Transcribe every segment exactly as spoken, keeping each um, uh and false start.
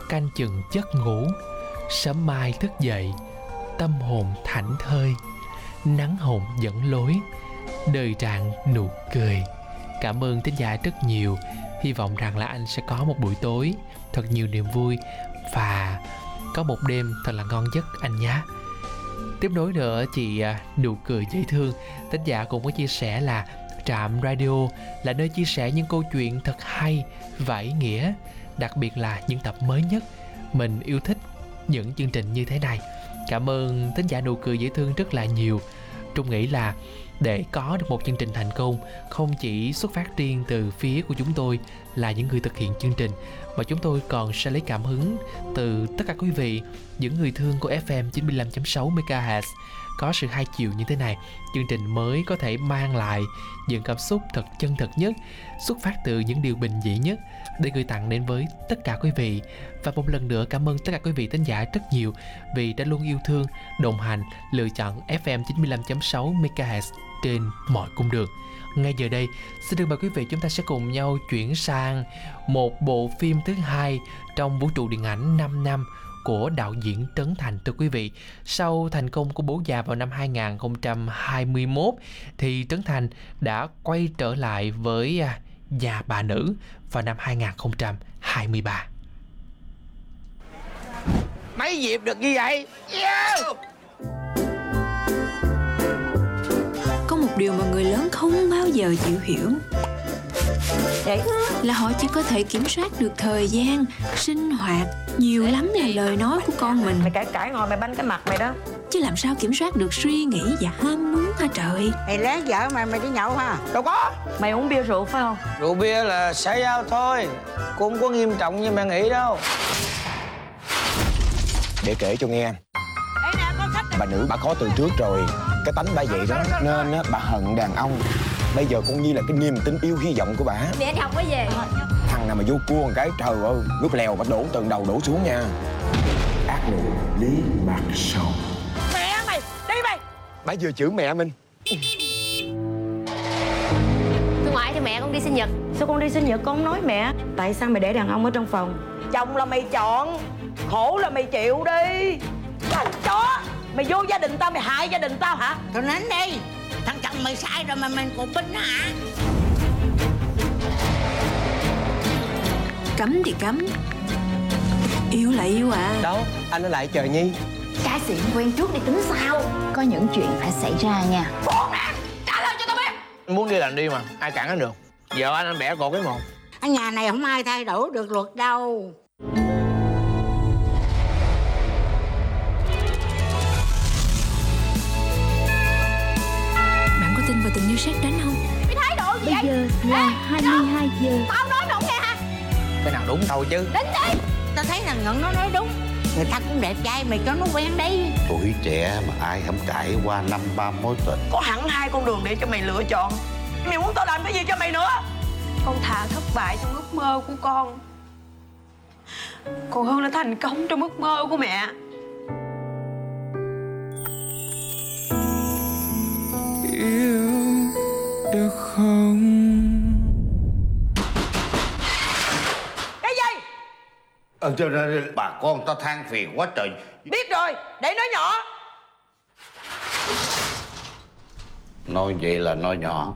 canh chừng giấc ngủ. Sớm mai thức dậy, tâm hồn thảnh thơi, nắng hồng dẫn lối, đời rạng nụ cười. Cảm ơn thính giả rất nhiều. Hy vọng rằng là anh sẽ có một buổi tối thật nhiều niềm vui và có một đêm thật là ngon giấc anh nhé. Tiếp nối nữa chị à, nụ cười dễ thương, thính giả cũng có chia sẻ là Trạm Radio là nơi chia sẻ những câu chuyện thật hay và ý nghĩa, đặc biệt là những tập mới nhất. Mình yêu thích những chương trình như thế này. Cảm ơn thính giả nụ cười dễ thương rất là nhiều. Trung nghĩ là để có được một chương trình thành công, không chỉ xuất phát riêng từ phía của chúng tôi là những người thực hiện chương trình, mà chúng tôi còn sẽ lấy cảm hứng từ tất cả quý vị, những người thương của ép em chín mươi lăm phẩy sáu mê ga héc. Có sự hai chiều như thế này, chương trình mới có thể mang lại những cảm xúc thật chân thật nhất, xuất phát từ những điều bình dị nhất để gửi tặng đến với tất cả quý vị. Và một lần nữa cảm ơn tất cả quý vị thính giả rất nhiều vì đã luôn yêu thương, đồng hành, lựa chọn ép em chín mươi lăm phẩy sáu mê ga héc trên mọi cung đường. Ngay giờ đây, xin được mời quý vị chúng ta sẽ cùng nhau chuyển sang một bộ phim thứ hai trong vũ trụ điện ảnh năm năm của đạo diễn Trấn Thành. Thưa quý vị, sau thành công của Bố Già vào năm hai không hai mốt thì Trấn Thành đã quay trở lại với Nhà Bà Nữ vào năm hai không hai ba. Mấy dịp được như vậy? Yeah! Có một điều mà người lớn không bao giờ chịu hiểu, đấy là họ chỉ có thể kiểm soát được thời gian, sinh hoạt, nhiều lắm là lời nói của con mình. Mày cãi cãi ngồi mày banh cái mặt mày đó, chứ làm sao kiểm soát được suy nghĩ và ham muốn hả trời. Mày lén vợ mày mày đi nhậu hả? Đâu có. Mày uống bia rượu phải không? Rượu bia là xã giao thôi, cũng không có nghiêm trọng như mẹ nghĩ đâu. Để kể cho nghe, bà nữ bà có từ trước rồi, cái tánh bà vậy đó, nên á, bà hận đàn ông. Bây giờ cũng như là cái niềm tin yêu hy vọng của bà. Mẹ anh học cái gì? Thằng nào mà vô cua một cái, trời ơi, lúc lèo bà đổ từ đầu đổ xuống nha. Ác đồ Lý Bạc Sầu. Mẹ mày, đi mày. Bà vừa chửi mẹ mình. Tôi ngoại cho mẹ con đi sinh nhật. Sao con đi sinh nhật con không nói mẹ? Tại sao mày để đàn ông ở trong phòng? Chồng là mày chọn, khổ là mày chịu đi. Thằng chó, mày vô gia đình tao mày hại gia đình tao hả? Thôi nín đi. Thằng chồng mày sai rồi mà mình còn binh hả? Cấm thì cấm, yêu là yêu à. Đâu, anh ở lại chờ Nhi. Cái xịn quen trước đi tính sao? Có những chuyện phải xảy ra nha. Buông nè, trả lời cho tao biết. Muốn đi làm đi mà, ai cản anh được. Vợ anh anh bẻ cổ cái một. Ở nhà này không ai thay đổi được luật đâu. Bạn có tin vào tình yêu sét đánh không? Mày thái độ gì Bây vậy? giờ là hai mươi hai giờ. Tao nói mày không nghe hả? Cái nào đúng đâu chứ. Đến đi. Tao thấy thằng Ngân nó nói đúng. Người ta cũng đẹp trai, mày cho nó quen đi. Tuổi trẻ mà ai không trải qua năm ba mối tình. Có hẳn hai con đường để cho mày lựa chọn. Mày muốn tao làm cái gì cho mày nữa? Con thà thất bại trong ước mơ của con, còn hơn là thành công trong ước mơ của mẹ. Yêu được không? Cái gì? Ờ, cho nên bà con ta than phiền quá trời. Biết rồi, để nói nhỏ. Nói vậy là nói nhỏ.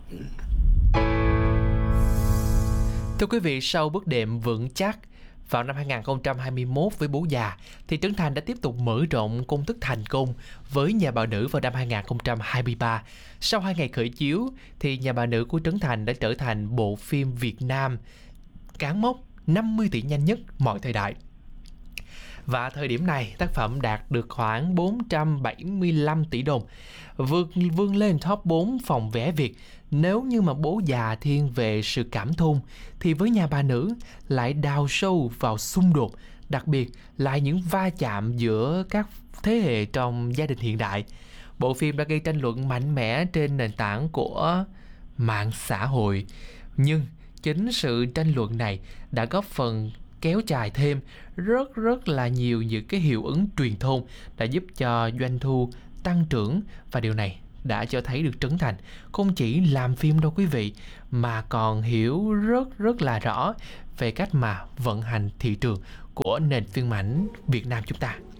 Thưa quý vị, sau bước đệm vững chắc vào năm hai không hai mốt với Bố Già thì Trấn Thành đã tiếp tục mở rộng công thức thành công với Nhà Bà Nữ vào năm hai không hai ba. Sau hai ngày khởi chiếu thì Nhà Bà Nữ của Trấn Thành đã trở thành bộ phim Việt Nam cán mốc năm mươi tỷ nhanh nhất mọi thời đại. Và thời điểm này, tác phẩm đạt được khoảng bốn trăm bảy mươi lăm tỷ đồng, vượt vươn lên top bốn phòng vé Việt. Nếu như mà Bố Già thiên về sự cảm thông, thì với Nhà Bà Nữ lại đào sâu vào xung đột, đặc biệt là những va chạm giữa các thế hệ trong gia đình hiện đại. Bộ phim đã gây tranh luận mạnh mẽ trên nền tảng của mạng xã hội. Nhưng chính sự tranh luận này đã góp phần kéo dài thêm rất rất là nhiều những cái hiệu ứng truyền thông, đã giúp cho doanh thu tăng trưởng, và điều này đã cho thấy được Trấn Thành không chỉ làm phim đâu quý vị, mà còn hiểu rất rất là rõ về cách mà vận hành thị trường của nền phim ảnh Việt Nam chúng ta.